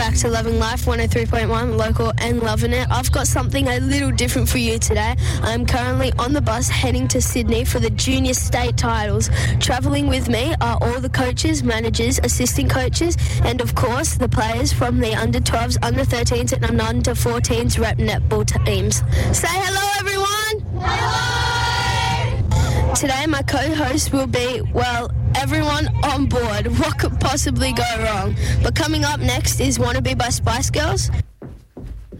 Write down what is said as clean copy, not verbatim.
back to Loving Life 103.1 local and loving it. I've got something a little different for you today. I'm currently on the bus heading to Sydney for the junior state titles. Travelling with me are all the coaches, managers, assistant coaches, and of course the players from the under 12s, under 13s and under 14s rep netball teams. Say hello everyone! Hello! Today my co-host will be, well, everyone on board. What could possibly go wrong? But coming up next is Wannabe by Spice Girls.